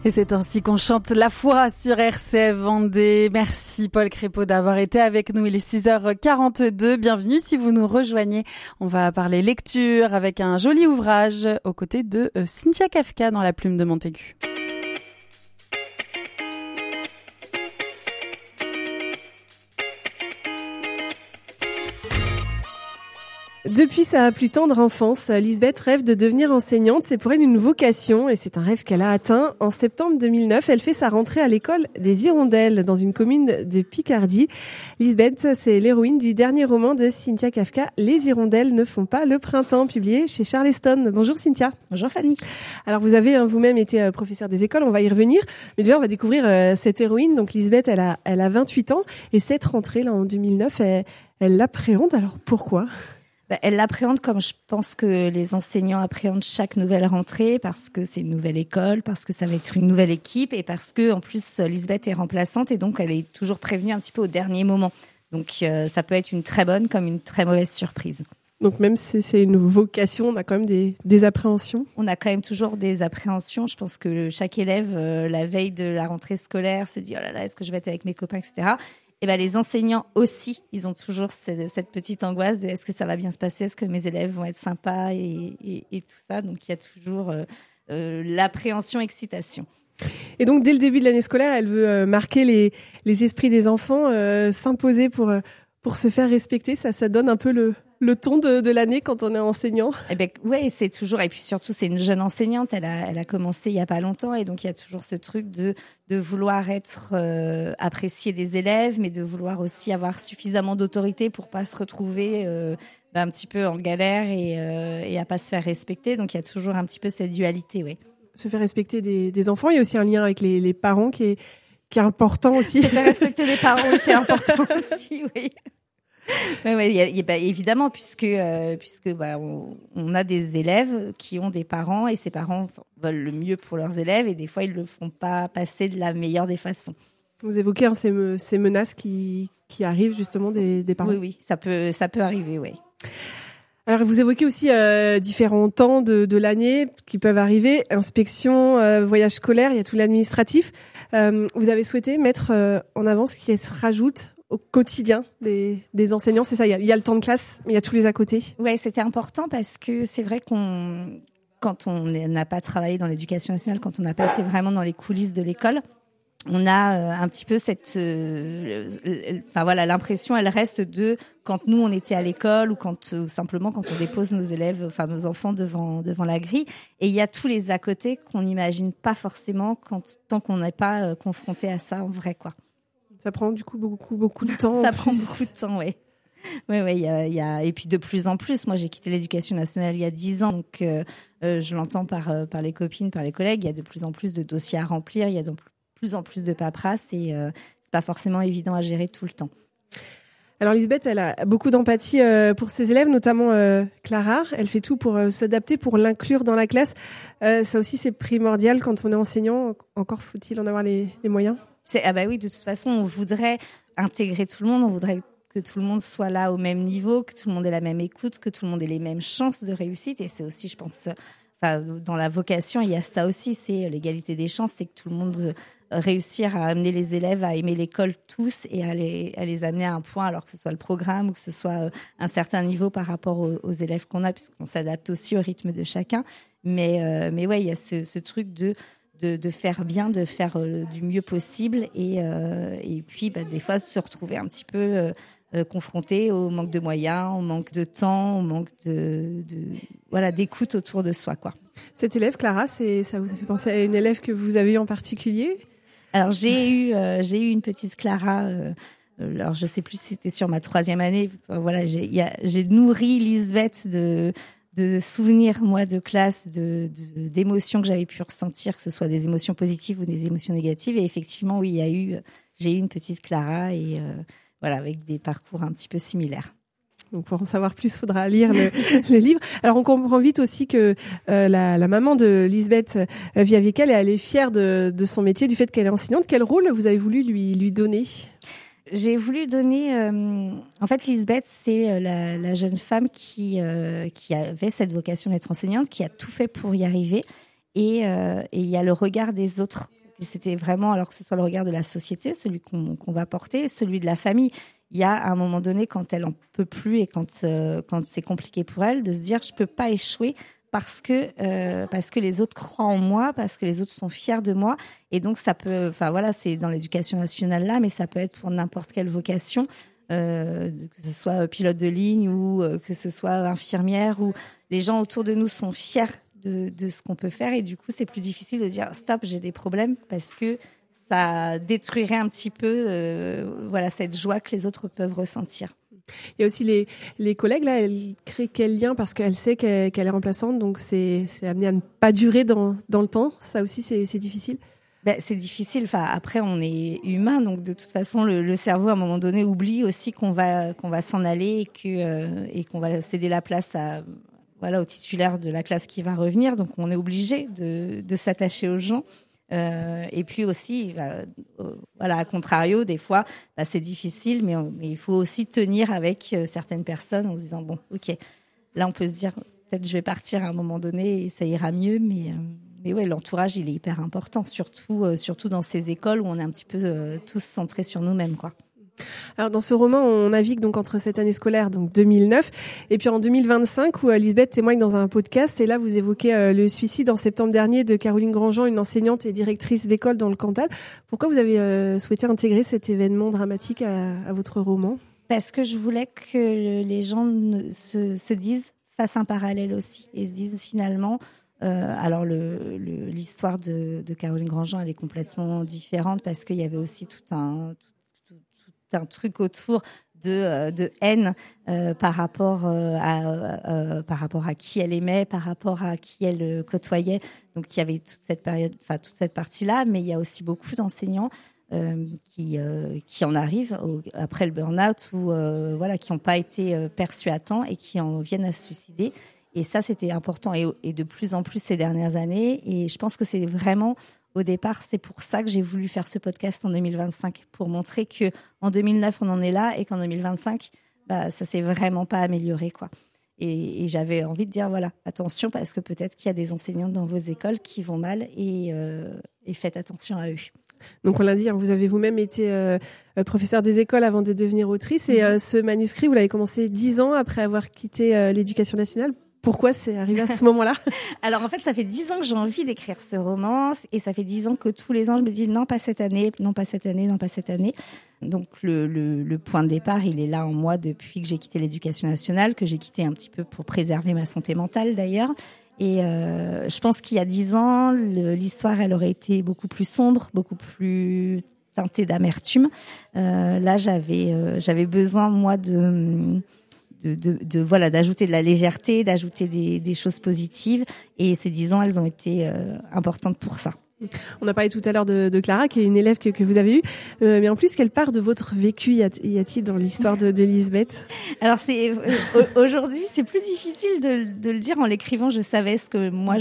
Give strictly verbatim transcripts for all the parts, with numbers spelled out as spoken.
Et c'est ainsi qu'on chante la foi sur R C F Vendée. Merci Paul Crépeau d'avoir été avec nous. Il est six heures quarante-deux. Bienvenue si vous nous rejoignez. On va parler lecture avec un joli ouvrage aux côtés de Cynthia Kafka dans La Plume de Montaigu. Depuis sa plus tendre enfance, Lisbeth rêve de devenir enseignante. C'est pour elle une vocation et c'est un rêve qu'elle a atteint. En septembre deux mille neuf, elle fait sa rentrée à l'école des Hirondelles dans une commune de Picardie. Lisbeth, c'est l'héroïne du dernier roman de Cynthia Kafka, Les Hirondelles ne font pas le printemps, publié chez Charleston. Bonjour Cynthia. Bonjour Fanny. Alors vous avez hein, vous-même été professeure des écoles, on va y revenir. Mais déjà on va découvrir euh, cette héroïne. Donc Lisbeth, elle a, elle a vingt-huit ans et cette rentrée là en deux mille neuf, elle, elle l'appréhende. Alors pourquoi ? Bah, elle l'appréhende comme je pense que les enseignants appréhendent chaque nouvelle rentrée, parce que c'est une nouvelle école, parce que ça va être une nouvelle équipe et parce que en plus Lisbeth est remplaçante et donc elle est toujours prévenue un petit peu au dernier moment. Donc euh, ça peut être une très bonne comme une très mauvaise surprise. Donc même si c'est une vocation, on a quand même des, des appréhensions. On a quand même toujours des appréhensions. Je pense que chaque élève, euh, la veille de la rentrée scolaire, se dit « Oh là là, est-ce que je vais être avec mes copains, et cetera » Et ben les enseignants aussi, ils ont toujours cette, cette petite angoisse de est-ce que ça va bien se passer, est-ce que mes élèves vont être sympas et, et, et tout ça. Donc il y a toujours euh, euh, l'appréhension, excitation. Et donc dès le début de l'année scolaire, elle veut euh, marquer les, les esprits des enfants, euh, s'imposer pour euh, pour se faire respecter. Ça, ça donne un peu le le ton de, de l'année quand on est enseignant. Eh ben ouais, c'est toujours, et puis surtout c'est une jeune enseignante, elle a elle a commencé il y a pas longtemps et donc il y a toujours ce truc de de vouloir être euh, appréciée des élèves, mais de vouloir aussi avoir suffisamment d'autorité pour pas se retrouver euh, ben, un petit peu en galère et euh, et à pas se faire respecter. Donc il y a toujours un petit peu cette dualité, ouais. Se faire respecter des des enfants, il y a aussi un lien avec les les parents qui est qui est important aussi. Se faire respecter les parents, c'est important aussi, oui. Oui, ouais, y a, y a, bah, évidemment, puisque euh, puisque bah, on, on a des élèves qui ont des parents et ces parents veulent le mieux pour leurs élèves et des fois ils le font pas passer de la meilleure des façons. Vous évoquez hein, ces, me, ces menaces qui qui arrivent justement des, des parents. Oui, oui, ça peut ça peut arriver, oui. Alors vous évoquez aussi euh, différents temps de, de l'année qui peuvent arriver, inspection, euh, voyage scolaire, il y a tout l'administratif. Euh, vous avez souhaité mettre euh, en avant ce qui se rajoute au quotidien des, des enseignants, c'est ça, il y, a, il y a le temps de classe, mais il y a tous les à côté. Ouais, c'était important parce que c'est vrai qu'on, quand on n'a pas travaillé dans l'éducation nationale, quand on n'a pas été vraiment dans les coulisses de l'école, on a euh, un petit peu cette, euh, enfin voilà, l'impression, elle reste de quand nous on était à l'école ou quand euh, simplement quand on dépose nos élèves, enfin nos enfants devant devant la grille. Et il y a tous les à côté qu'on n'imagine pas forcément quand tant qu'on n'est pas euh, confronté à ça en vrai, quoi. Ça prend du coup beaucoup, beaucoup de temps. Ça prend beaucoup de temps, oui. Oui, oui, il y a, il y a, et puis de plus en plus, moi j'ai quitté l'éducation nationale il y a dix ans, donc euh, euh, je l'entends par, euh, par les copines, par les collègues, il y a de plus en plus de dossiers à remplir, il y a de plus en plus de paperasse et euh, c'est pas forcément évident à gérer tout le temps. Alors Lisbeth, elle a beaucoup d'empathie euh, pour ses élèves, notamment euh, Clara. Elle fait tout pour euh, s'adapter, pour l'inclure dans la classe. Euh, ça aussi, c'est primordial quand on est enseignant. Encore faut-il en avoir les, les moyens. C'est, ah bah oui, de toute façon, on voudrait intégrer tout le monde, on voudrait que tout le monde soit là au même niveau, que tout le monde ait la même écoute, que tout le monde ait les mêmes chances de réussite. Et c'est aussi, je pense, enfin, dans la vocation, il y a ça aussi, c'est l'égalité des chances, c'est que tout le monde réussir à amener les élèves à aimer l'école tous et à les, à les amener à un point, alors que ce soit le programme ou que ce soit un certain niveau par rapport aux, aux élèves qu'on a, puisqu'on s'adapte aussi au rythme de chacun. Mais, euh, mais ouais, il y a ce, ce truc de De, de faire bien, de faire euh, du mieux possible et, euh, et puis bah, des fois se retrouver un petit peu euh, euh, confronté au manque de moyens, au manque de temps, au manque de, de voilà d'écoute autour de soi, quoi. Cette élève, Clara, c'est, ça vous a fait penser à une élève que vous avez eu en particulier ? Alors j'ai eu euh, j'ai eu une petite Clara. Euh, alors je sais plus si c'était sur ma troisième année. Voilà, j'ai y a, j'ai nourri Lisbeth de de souvenirs, moi, de classe, de, de, d'émotions que j'avais pu ressentir, que ce soit des émotions positives ou des émotions négatives. Et effectivement, oui, il y a eu, j'ai eu une petite Clara et euh, voilà, avec des parcours un petit peu similaires. Donc pour en savoir plus, il faudra lire le, le livre. Alors on comprend vite aussi que euh, la, la maman de Lisbeth euh, vit avec elle et elle est fière de, de son métier, du fait qu'elle est enseignante. Quel rôle vous avez voulu lui, lui donner ? J'ai voulu donner... Euh, en fait, Lisbeth, c'est la, la jeune femme qui, euh, qui avait cette vocation d'être enseignante, qui a tout fait pour y arriver. Et euh, et il y a le regard des autres c'était vraiment, alors que ce soit le regard de la société, celui qu'on, qu'on va porter, celui de la famille. Il y a à un moment donné, quand elle en peut plus et quand, euh, quand c'est compliqué pour elle, de se dire je peux pas échouer parce que euh, parce que les autres croient en moi, parce que les autres sont fiers de moi. Et donc ça peut, enfin voilà, c'est dans l'éducation nationale là, mais ça peut être pour n'importe quelle vocation, euh, que ce soit pilote de ligne ou euh, que ce soit infirmière, ou les gens autour de nous sont fiers de, de ce qu'on peut faire. Et du coup, c'est plus difficile de dire stop, j'ai des problèmes, parce que ça détruirait un petit peu euh, voilà, cette joie que les autres peuvent ressentir. Il y a aussi les, les collègues, là, elle crée quel lien parce qu'elle sait qu'elle, qu'elle est remplaçante, donc c'est, c'est amené à ne pas durer dans, dans le temps. Ça aussi, c'est, c'est difficile. Ben, c'est difficile. Enfin, après, on est humain, donc de toute façon, le, le cerveau, à un moment donné, oublie aussi qu'on va, qu'on va s'en aller et, que, euh, et qu'on va céder la place à, voilà, au titulaire de la classe qui va revenir. Donc, on est obligé de, de s'attacher aux gens. Euh, et puis aussi, bah, euh, voilà, à contrario, des fois, bah, c'est difficile, mais, on, mais il faut aussi tenir avec euh, certaines personnes en se disant bon, ok, là on peut se dire peut-être je vais partir à un moment donné et ça ira mieux, mais euh, mais ouais, l'entourage il est hyper important, surtout euh, surtout dans ces écoles où on est un petit peu euh, tous centrés sur nous-mêmes, quoi. Alors dans ce roman, on navigue donc entre cette année scolaire, donc deux mille neuf, et puis en deux mille vingt-cinq, où Lisbeth témoigne dans un podcast, et là vous évoquez euh, le suicide en septembre dernier de Caroline Grandjean, une enseignante et directrice d'école dans le Cantal. Pourquoi vous avez euh, souhaité intégrer cet événement dramatique à, à votre roman ? Parce que je voulais que les gens ne, se, se disent, fassent un parallèle aussi, et se disent finalement... Euh, alors le, le, l'histoire de, de Caroline Grandjean, elle est complètement différente parce qu'il y avait aussi tout un... Tout, un truc autour de, euh, de haine euh, par rapport euh, à euh, par rapport à qui elle aimait, par rapport à qui elle euh, côtoyait. Donc il y avait toute cette période, enfin toute cette partie-là, mais il y a aussi beaucoup d'enseignants euh, qui euh, qui en arrivent au, après le burn-out ou euh, voilà, qui n'ont pas été euh, perçus à temps et qui en viennent à se suicider. Et ça, c'était important et, et de plus en plus ces dernières années. Et je pense que c'est vraiment au départ, c'est pour ça que j'ai voulu faire ce podcast en deux mille vingt-cinq, pour montrer que en deux mille neuf on en est là et qu'en deux mille vingt-cinq, bah ça s'est vraiment pas amélioré, quoi. Et, et j'avais envie de dire voilà, attention, parce que peut-être qu'il y a des enseignants dans vos écoles qui vont mal et, euh, et faites attention à eux. Donc on l'a dit, hein, vous avez vous-même été euh, professeur des écoles avant de devenir autrice, et euh, ce manuscrit vous l'avez commencé dix ans après avoir quitté euh, l'éducation nationale. Pourquoi c'est arrivé à ce moment-là ? Alors en fait, ça fait dix ans que j'ai envie d'écrire ce roman, et ça fait dix ans que tous les ans je me dis non, pas cette année, non pas cette année, non pas cette année. Donc le, le, le point de départ, il est là en moi depuis que j'ai quitté l'éducation nationale, que j'ai quitté un petit peu pour préserver ma santé mentale d'ailleurs. Et euh, je pense qu'il y a dix ans, le, l'histoire elle aurait été beaucoup plus sombre, beaucoup plus teintée d'amertume. Euh, là, j'avais euh, j'avais besoin moi de De, de, de voilà, d'ajouter de la légèreté, d'ajouter des, des choses positives, et ces dix ans, elles ont été euh, importantes pour ça. On a parlé tout à l'heure de, de Clara, qui est une élève que, que vous avez eue, euh, mais en plus, quelle part de votre vécu y, a, y a-t-il dans l'histoire de, de Lisbeth ? Alors c'est euh, aujourd'hui, c'est plus difficile de, de le dire. En l'écrivant, je savais ce que moi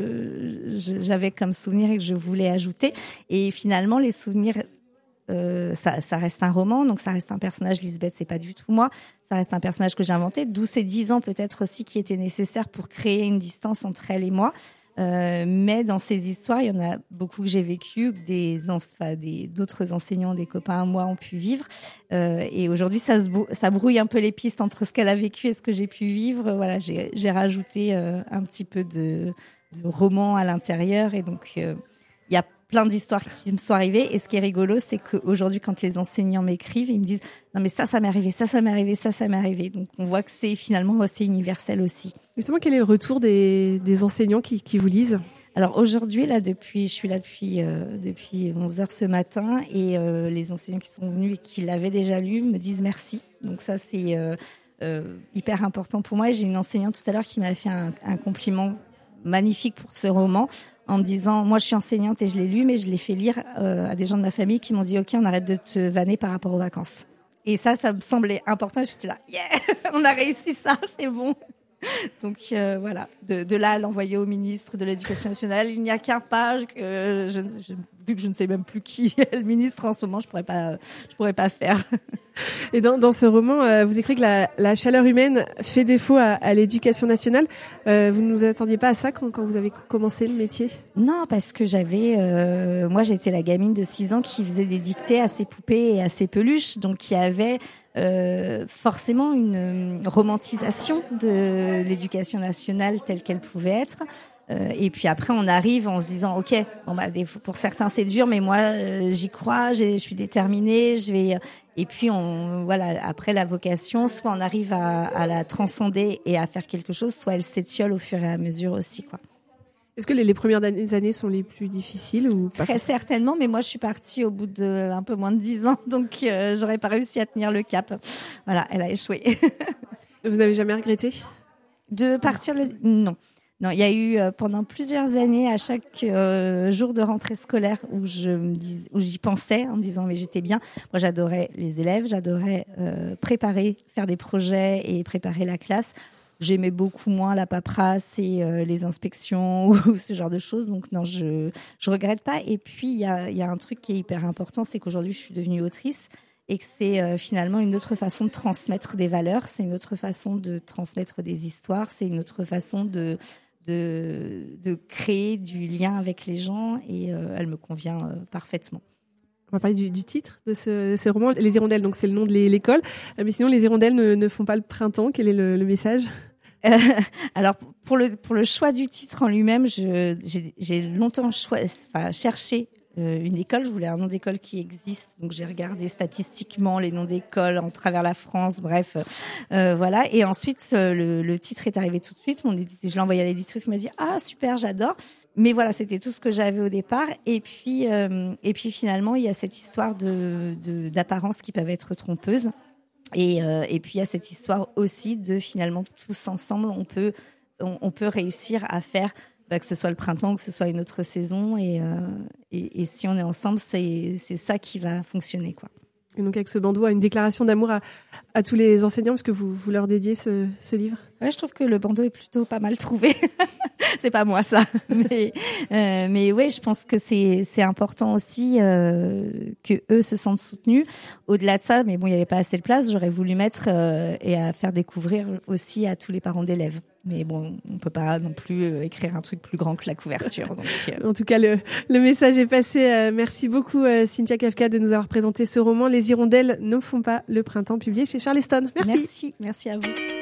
je, je j'avais comme souvenir et que je voulais ajouter, et finalement, les souvenirs. Euh, ça, ça reste un roman, donc ça reste un personnage. Lisbeth, c'est pas du tout moi. Ça reste un personnage que j'ai inventé, d'où ces dix ans peut-être aussi qui étaient nécessaires pour créer une distance entre elle et moi. Euh, mais dans ces histoires, il y en a beaucoup que j'ai vécu, que des, enfin, des, d'autres enseignants, des copains à moi ont pu vivre. Euh, et aujourd'hui, ça, se, ça brouille un peu les pistes entre ce qu'elle a vécu et ce que j'ai pu vivre. Voilà, j'ai, j'ai rajouté euh, un petit peu de, de roman à l'intérieur, et donc il euh, y a plein d'histoires qui me sont arrivées. Et ce qui est rigolo, c'est qu'aujourd'hui, quand les enseignants m'écrivent, ils me disent non mais ça, ça m'est arrivé, ça, ça m'est arrivé, ça, ça m'est arrivé. Donc on voit que c'est finalement assez universel aussi. Justement, quel est le retour des, des enseignants qui, qui vous lisent ? Alors aujourd'hui, là, depuis, je suis là depuis euh, depuis onze heures ce matin, et euh, les enseignants qui sont venus et qui l'avaient déjà lu me disent merci. Donc ça, c'est euh, euh, hyper important pour moi. Et j'ai une enseignante tout à l'heure qui m'a fait un, un compliment magnifique pour ce roman, en me disant, moi je suis enseignante et je l'ai lu, mais je l'ai fait lire euh, à des gens de ma famille qui m'ont dit, ok, on arrête de te vanner par rapport aux vacances. Et ça, ça me semblait important. Et j'étais là, yeah, on a réussi ça, c'est bon. Donc euh, voilà, de, de là à l'envoyer au ministre de l'Éducation nationale, il n'y a qu'un page que je, je vu que je ne sais même plus qui est le ministre en ce moment, je pourrais pas, je pourrais pas faire. Et dans, dans ce roman, euh, vous écrivez que la, la chaleur humaine fait défaut à, à l'éducation nationale. Euh, vous ne vous attendiez pas à ça quand, quand vous avez commencé le métier? Non, parce que j'avais, euh, moi j'étais la gamine de six ans qui faisait des dictées à ses poupées et à ses peluches, donc qui avait euh, forcément une romantisation de l'éducation nationale telle qu'elle pouvait être. Euh, et puis après, on arrive en se disant, ok, bon bah des, pour certains c'est dur, mais moi euh, j'y crois, je suis déterminée, je vais. Et puis on, voilà, après la vocation, soit on arrive à, à la transcender et à faire quelque chose, soit elle s'étiole au fur et à mesure aussi, quoi. Est-ce que les, les premières années sont les plus difficiles ou pas? Très certainement, mais moi je suis partie au bout de un peu moins de dix ans, donc euh, j'aurais pas réussi à tenir le cap. Voilà, elle a échoué. Vous n'avez jamais regretté de partir? Le... Non. Non, il y a eu euh, pendant plusieurs années, à chaque euh, jour de rentrée scolaire, où je me dis, où j'y pensais en me disant mais j'étais bien. Moi, j'adorais les élèves, j'adorais euh, préparer, faire des projets et préparer la classe. J'aimais beaucoup moins la paperasse et euh, les inspections ou ce genre de choses. Donc non, je je regrette pas. Et puis il y a il y a un truc qui est hyper important, c'est qu'aujourd'hui je suis devenue autrice et que c'est euh, finalement une autre façon de transmettre des valeurs, c'est une autre façon de transmettre des histoires, c'est une autre façon de de de créer du lien avec les gens et euh, elle me convient euh, parfaitement. On va parler du, du titre de ce, de ce roman, Les Hirondelles. Donc c'est le nom de l'école, mais sinon les hirondelles ne, ne font pas le printemps. Quel est le, le message? euh, Alors pour le pour le choix du titre en lui-même, je j'ai, j'ai longtemps choi- enfin, cherché euh, une école. Je voulais un nom d'école qui existe, donc j'ai regardé statistiquement les noms d'écoles en travers la France. Bref, euh, voilà. Et ensuite euh, le, le titre est arrivé tout de suite. Mon éditrice, je l'ai envoyé à l'éditrice qui m'a dit ah super, j'adore. Mais voilà, c'était tout ce que j'avais au départ. Et puis, euh, et puis finalement, il y a cette histoire de, de d'apparence qui peuvent être trompeuses. Et, euh, et puis il y a cette histoire aussi de finalement tous ensemble, on peut, on, on peut réussir à faire bah, que ce soit le printemps ou que ce soit une autre saison. Et, euh, et, et si on est ensemble, c'est, c'est ça qui va fonctionner, quoi. Et donc avec ce bandeau, une déclaration d'amour à, à tous les enseignants, parce que vous, vous leur dédiez ce, ce livre. Ouais, je trouve que le bandeau est plutôt pas mal trouvé. C'est pas moi ça, mais euh, mais ouais, je pense que c'est c'est important aussi euh, que eux se sentent soutenus. Au-delà de ça, mais bon, il y avait pas assez de place. J'aurais voulu mettre euh, et à faire découvrir aussi à tous les parents d'élèves. Mais bon, on peut pas non plus euh, écrire un truc plus grand que la couverture. Donc, euh... En tout cas, le, le message est passé. Euh, merci beaucoup, euh, Cynthia Kafka, de nous avoir présenté ce roman. Les hirondelles ne font pas le printemps, publié chez Charleston. Merci. Merci, merci à vous.